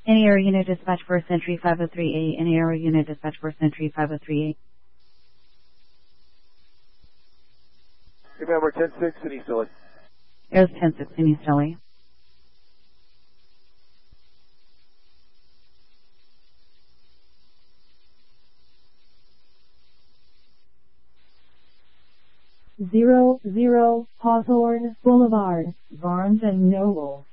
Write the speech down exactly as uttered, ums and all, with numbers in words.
Any air unit dispatch for Century five oh three A. Any air unit dispatch for Century five oh three A. Remember ten six in East L A. Airs ten six in East L A. Zero, zero, Hawthorne Boulevard, Barnes and Noble.